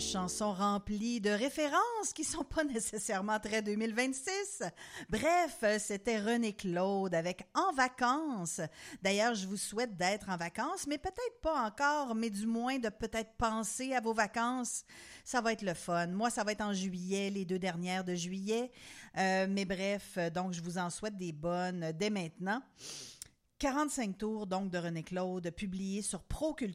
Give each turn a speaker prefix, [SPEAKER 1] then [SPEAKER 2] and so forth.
[SPEAKER 1] Chanson remplie de références qui sont pas nécessairement très 2026. Bref, c'était René Claude avec En vacances. D'ailleurs, je vous souhaite d'être en vacances, mais peut-être pas encore, mais du moins de peut-être penser à vos vacances. Ça va être le fun. Moi, ça va être en juillet, les 2 dernières de juillet. Mais bref, donc je vous en souhaite des bonnes dès maintenant. 45 tours donc de René Claude, publié sur Proculture.